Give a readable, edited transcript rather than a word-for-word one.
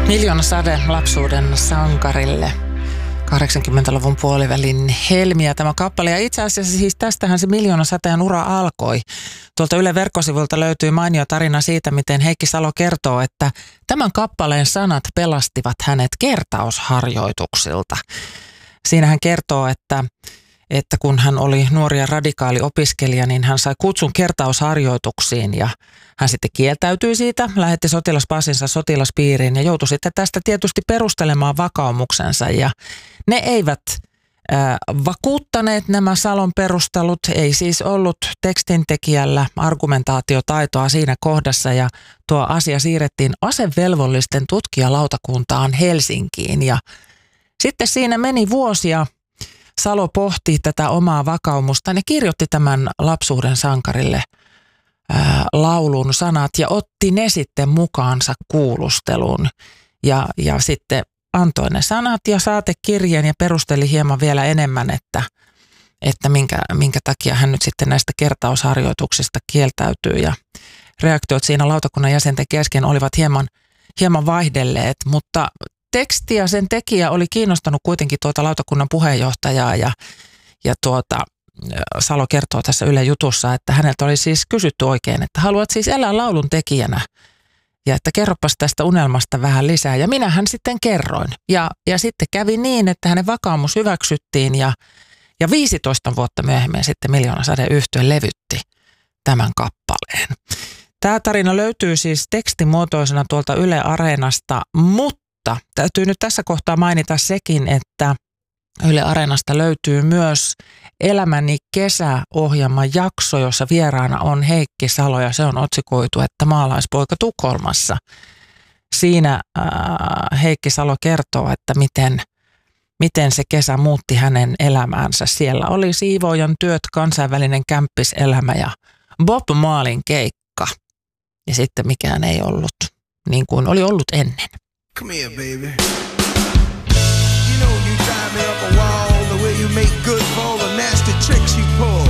Miljoona sade lapsuuden sankarille. 80-luvun puolivälin helmiä tämä kappale. Ja itse asiassa siis tästähän se Miljoona sateen ura alkoi. Tuolta Yle verkkosivuilta löytyy mainio tarina siitä, miten Heikki Salo kertoo, että tämän kappaleen sanat pelastivat hänet kertausharjoituksilta. Siinä hän kertoo, että kun hän oli nuori ja radikaali opiskelija, niin hän sai kutsun kertausharjoituksiin ja hän sitten kieltäytyi siitä, lähetti sotilaspassinsa sotilaspiiriin ja joutui sitten tästä tietysti perustelemaan vakaumuksensa. Ja ne eivät vakuuttaneet nämä Salon perustelut, ei siis ollut tekstintekijällä argumentaatiotaitoa siinä kohdassa ja tuo asia siirrettiin asevelvollisten tutkijalautakuntaan Helsinkiin ja sitten siinä meni vuosia. Salo pohti tätä omaa vakaumustaan ja kirjoitti tämän lapsuuden sankarille laulun sanat ja otti ne sitten mukaansa kuulusteluun. Ja sitten antoi ne sanat ja saatekirjeen ja perusteli hieman vielä enemmän, että minkä takia hän nyt sitten näistä kertausharjoituksista kieltäytyy. Ja reaktiot siinä lautakunnan jäsenten kesken olivat hieman vaihdelleet, mutta teksti ja sen tekijä oli kiinnostanut kuitenkin tuota lautakunnan puheenjohtajaa ja Salo kertoo tässä Yle jutussa, että häneltä oli siis kysytty oikein, että haluat siis elää laulun tekijänä ja että kerropas tästä unelmasta vähän lisää. Ja minähän sitten kerroin ja sitten kävi niin, että hänen vakaumus hyväksyttiin ja 15 vuotta myöhemmin sitten Miljoona sade -yhtye levytti tämän kappaleen. Tämä tarina löytyy siis tekstimuotoisena tuolta Yle Areenasta, mutta täytyy nyt tässä kohtaa mainita sekin, että Yle Areenasta löytyy myös Elämäni kesäohjelman jakso, jossa vieraana on Heikki Salo ja se on otsikoitu, että maalaispoika Tukholmassa. Siinä Heikki Salo kertoo, että miten se kesä muutti hänen elämäänsä. Siellä oli siivoojan työt, kansainvälinen kämppiselämä ja Bob Marleyn keikka. Ja sitten mikään ei ollut niin kuin oli ollut ennen. Come here, baby. You know you drive me up a wall, the way you make good for all the nasty tricks you pull.